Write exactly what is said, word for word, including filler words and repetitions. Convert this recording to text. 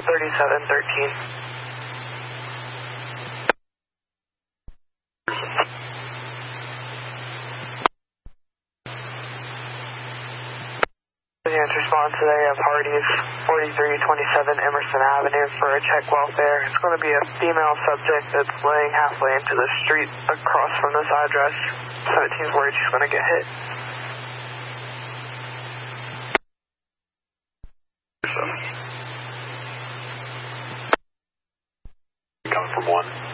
thirty-seven thirteen. Response today of Hardee's, forty-three twenty-seven Emerson Avenue for a check welfare. It's going to be a female subject that's laying halfway into the street across from this address. seventeen's worried she's going to get hit. Coming from one.